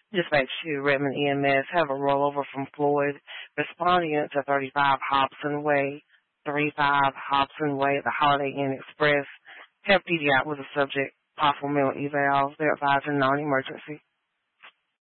Dispatch to Redmond EMS have a rollover from Floyd responding to 35 Hobson Way, at the Holiday Inn Express. Have PD out with the subject, possible mental eval. They're advising non-emergency.